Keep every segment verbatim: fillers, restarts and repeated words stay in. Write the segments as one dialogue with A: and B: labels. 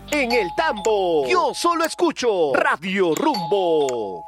A: en el tambo. Yo solo escucho Radio Rumbo.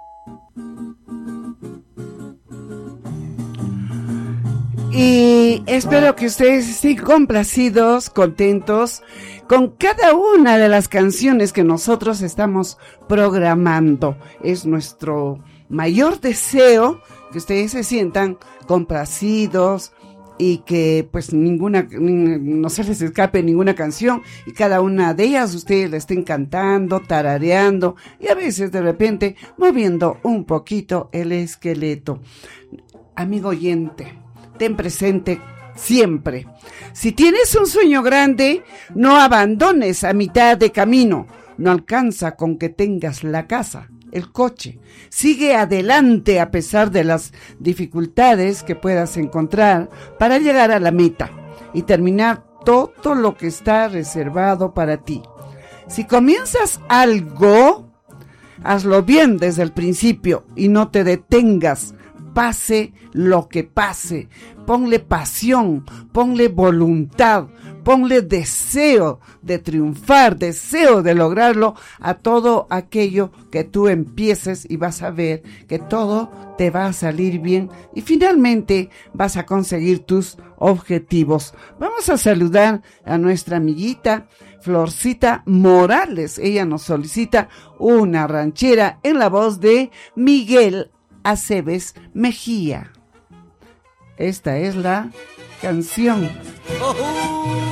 B: Y espero que ustedes estén complacidos, contentos con cada una de las canciones que nosotros estamos programando. Es nuestro mayor deseo que ustedes se sientan complacidos y que pues ninguna, no se les escape ninguna canción y cada una de ellas ustedes la estén cantando, tarareando y a veces de repente moviendo un poquito el esqueleto. Amigo oyente, ten presente siempre, si tienes un sueño grande, no abandones a mitad de camino. No alcanza con que tengas la casa, el coche. Sigue adelante a pesar de las dificultades que puedas encontrar para llegar a la meta y terminar todo lo que está reservado para ti. Si comienzas algo, hazlo bien desde el principio y no te detengas. Pase lo que pase, ponle pasión, ponle voluntad, ponle deseo de triunfar, deseo de lograrlo a todo aquello que tú empieces y vas a ver que todo te va a salir bien y finalmente vas a conseguir tus objetivos. Vamos a saludar a nuestra amiguita Florcita Morales. Ella nos solicita una ranchera en la voz de Miguel Aceves Mejía. Esta es la canción.
C: Oh, oh.